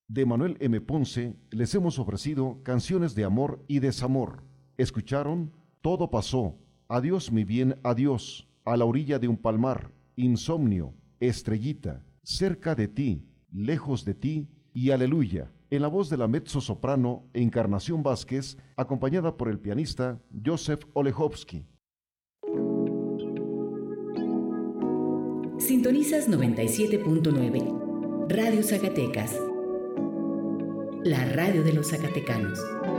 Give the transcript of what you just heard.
de Manuel M. Ponce, les hemos ofrecido canciones de amor y desamor. Escucharon Todo pasó, Adiós mi bien, adiós, A la orilla de un palmar, Insomnio, Estrellita, Cerca de ti, Lejos de ti y Aleluya, en la voz de la mezzosoprano Encarnación Vázquez, acompañada por el pianista Joseph Olechowski. Sintonizas 97.9, Radio Zacatecas, la radio de los zacatecanos.